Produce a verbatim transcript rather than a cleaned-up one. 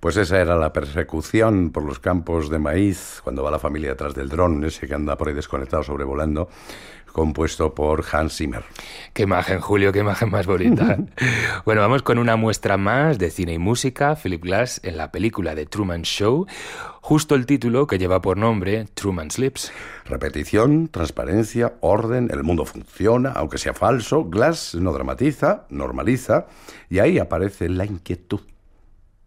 Pues esa era la persecución por los campos de maíz, cuando va la familia detrás del dron, ese que anda por ahí desconectado sobrevolando, compuesto por Hans Zimmer. Qué imagen, Julio, qué imagen más bonita. Bueno, vamos con una muestra más de cine y música. Philip Glass en la película The Truman Show, justo el título que lleva por nombre Truman's Lips. Repetición, transparencia, orden, el mundo funciona, aunque sea falso. Glass no dramatiza, normaliza, y ahí aparece la inquietud.